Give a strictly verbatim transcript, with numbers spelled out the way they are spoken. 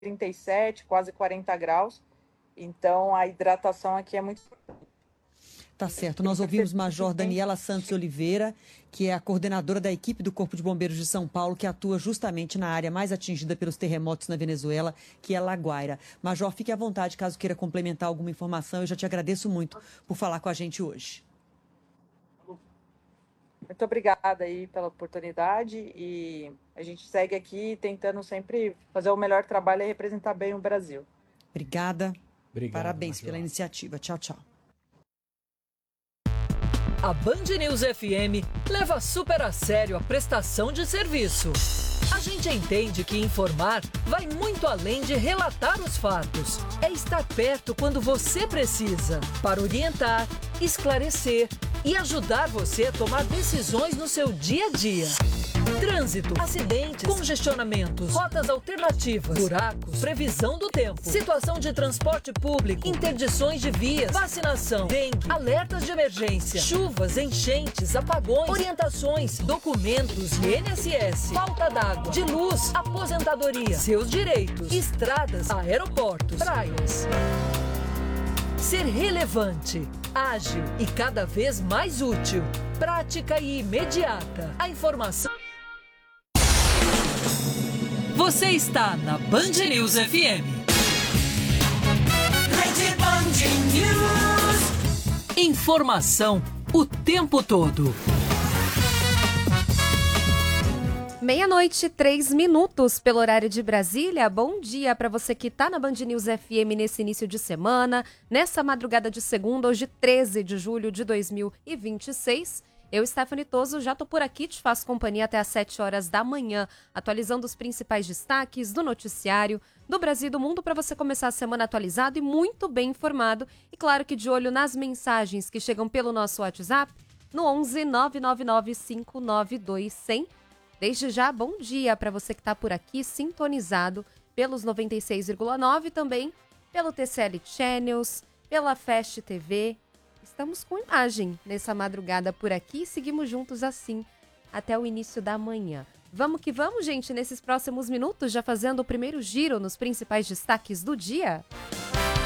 trinta e sete, quase quarenta graus. Então, a hidratação aqui é muito importante. Tá certo. Nós ouvimos Major Daniela Santos Oliveira, que é a coordenadora da equipe do Corpo de Bombeiros de São Paulo, que atua justamente na área mais atingida pelos terremotos na Venezuela, que é La Guaira. Major, fique à vontade caso queira complementar alguma informação. Eu já te agradeço muito por falar com a gente hoje. Muito obrigada aí pela oportunidade e a gente segue aqui tentando sempre fazer o melhor trabalho e representar bem o Brasil. Obrigada. Obrigado, Parabéns Major. pela iniciativa. Tchau, tchau. A Band News F M leva super a sério a prestação de serviço. A gente entende que informar vai muito além de relatar os fatos. É estar perto quando você precisa, para orientar, esclarecer e ajudar você a tomar decisões no seu dia a dia. Trânsito, acidentes, congestionamentos, rotas alternativas, buracos, previsão do tempo, situação de transporte público, interdições de vias, vacinação, dengue, alertas de emergência, chuvas, enchentes, apagões, orientações, documentos e I N S S, falta d'água, de luz, aposentadoria, seus direitos, estradas, aeroportos, praias. Ser relevante, ágil e cada vez mais útil, prática e imediata. A informação... Você está na Band News F M. Rede Band News. Informação o tempo todo. Meia-noite, três minutos pelo horário de Brasília. Bom dia para você que está na Band News F M nesse início de semana, nessa madrugada de segunda, hoje treze de julho de dois mil e vinte e seis. Eu, Stephanie Toso, já tô por aqui, te faço companhia até às sete horas da manhã, atualizando os principais destaques do noticiário do Brasil e do mundo para você começar a semana atualizado e muito bem informado. E claro que de olho nas mensagens que chegam pelo nosso WhatsApp no onze nove nove nove cinco nove dois zero zero. Desde já, bom dia para você que está por aqui, sintonizado pelos noventa e seis vírgula nove, também pelo T C L Channels, pela Fast T V. Estamos com imagem nessa madrugada por aqui e seguimos juntos assim até o início da manhã. Vamos que vamos, gente, nesses próximos minutos, já fazendo o primeiro giro nos principais destaques do dia.